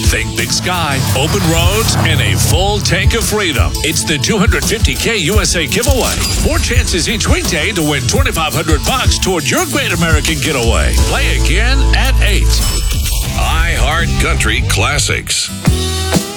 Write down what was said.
Think big sky, open roads, and a full tank of freedom. It's the 250K USA giveaway. 4 chances each weekday to win $2,500 toward your great American getaway. Play again at 8. iHeart Country Classics.